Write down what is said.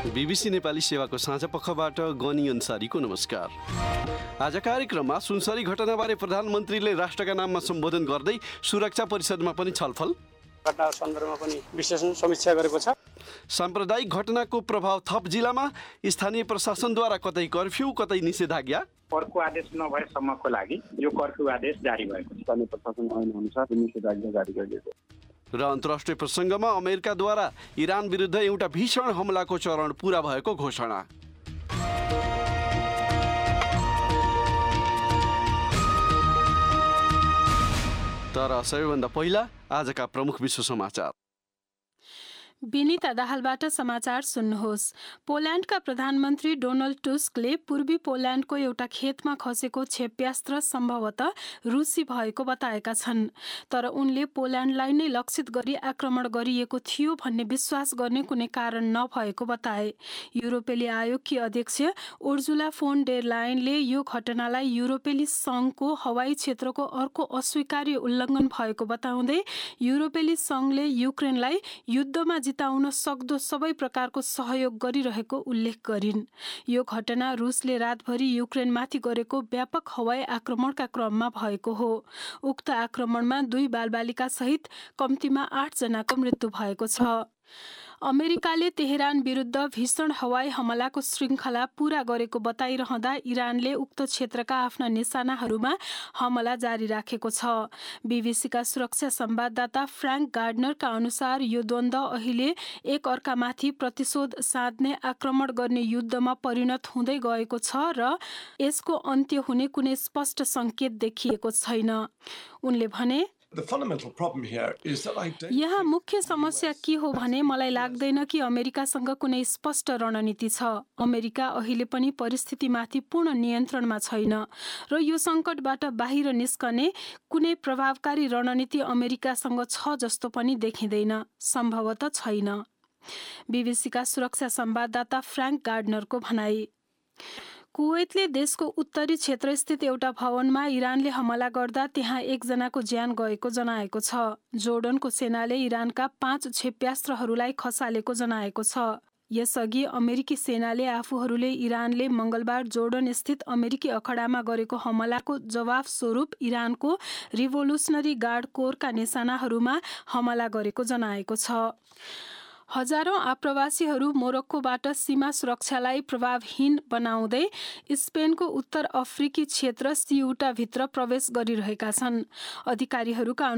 BBC Nepali सेवाको साझा पखबाट गनी अन्सारीको नमस्कार। आज कार्यक्रममा सुनसरी घटनाबारे प्रधानमन्त्रीले राष्ट्रका नाममा सम्बोधन गर्दै सुरक्षा परिषदमा पनि छलफल, घटना सन्दर्भमा पनि विश्लेषण समीक्षा गरेको छ। साम्प्रदायिक घटनाको प्रभाव थप जिल्लामा, स्थानीय प्रशासनद्वारा कतै कर्फ्यू कतै निषेधाज्ञा, कर्फ्यू आदेश नभएसम्मको लागि यो कर्फ्यू आदेश जारी भएको छ। स्थानीय प्रशासन ऐन अनुसार निषेधाज्ञा जारी गरिएको छ। र अन्तर्राष्ट्रिय प्रसङ्गमा अमेरिकाद्वारा इरान विरुद्ध एउटा भीषण हमलाको चरण पूरा भएको घोषणा। तर सबैभन्दा पहिला आजका प्रमुख विश्व समाचार। विनिता दाहालबाट समाचार सुन्नुहोस्। पोल्यान्डका प्रधानमन्त्री डोनाल्ड टुस्कले पूर्वी पोल्यान्डको एउटा खेतमा खसेको क्षेप्यास्त्र सम्भवतः रुसी भएको बताएका छन्। तर उनले पोल्यान्डलाई नै लक्षित गरी आक्रमण गरिएको थियो भन्ने विश्वास गर्ने कुनै कारण नभएको बताए। युरोपेली आयोगकी अध्यक्ष उर्जुला फोन डेर लायनले यो घटनालाई युरोपेली सङ्घको हवाई क्षेत्रको अर्को अस्वीकार्य उल्लङ्घन भएको बताउँदै युरोपेली सङ्घले युक्रेनलाई युद्धमा जिताउन सक्दो सबै प्रकारको सहयोग गरिरहेको उल्लेख गरिन्। यो घटना रुसले रातभरि युक्रेनमाथि गरेको व्यापक हवाई आक्रमणका क्रममा भएको हो। उक्त आक्रमणमा 2 बालबालिका सहित कम्तीमा 8 जनाको मृत्यु भएको छ। अमेरिकाले तेहरान विरुद्ध भीषण हवाई हमलाको श्रृङ्खला पूरा गरेको बताइरहँदा इरानले उक्त क्षेत्रका आफ्ना निशानाहरूमा हमला जारी राखेको छ। बीबीसीका सुरक्षा संवाददाता फ्र्याङ्क गार्डनरका अनुसार यो द्वन्द अहिले एक अर्कामाथि प्रतिशोध साध्ने आक्रमण गर्ने युद्धमा परिणत हुँदै गएको छ र यसको अन्त्य हुने कुनै स्पष्ट सङ्केत देखिएको छैन। उनले भने, यहाँ मुख्य समस्या के हो भने मलाई लाग्दैन कि अमेरिकासँग कुनै स्पष्ट रणनीति छ। अमेरिका अहिले पनि परिस्थितिमाथि पूर्ण नियन्त्रणमा छैन र यो सङ्कटबाट बाहिर निस्कने कुनै प्रभावकारी रणनीति अमेरिकासँग छ जस्तो पनि देखिँदैन। सम्भवतः छैन। बीबीसीका सुरक्षा संवाददाता फ्र्याङ्क गार्डनरको भनाई। कुवेतले देशको उत्तरी क्षेत्रस्थित एउटा भवनमा इरानले हमला गर्दा त्यहाँ 1 जनाको ज्यान गएको जनाएको छ। जोर्डनको सेनाले इरानका 5 क्षेप्यास्त्रहरूलाई खसालेको जनाएको छ। यसअघि अमेरिकी सेनाले आफूहरूले इरानले मङ्गलबार जोर्डन स्थित अमेरिकी अखडामा गरेको हमलाको जवाफ स्वरूप इरानको रिभोल्युसनरी गार्ड कोरका निशानाहरूमा हमला गरेको जनाएको छ। हजारौं आप्रवासीहरू मोरक्कोबाट सीमा सुरक्षालाई प्रभावहीन बनाउँदै स्पेनको उत्तर अफ्रिकी क्षेत्र सिउटाभित्र प्रवेश गरिरहेका छन्। अधिकारीहरूका